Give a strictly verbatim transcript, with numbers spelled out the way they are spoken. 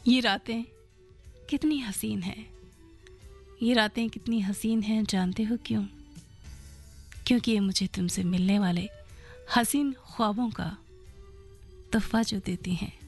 ये रातें कितनी हसीन हैं। ये रातें कितनी हसीन हैं, जानते हो क्यों? क्योंकि ये मुझे तुमसे मिलने वाले हसीन ख्वाबों का तोहफा जो देती हैं।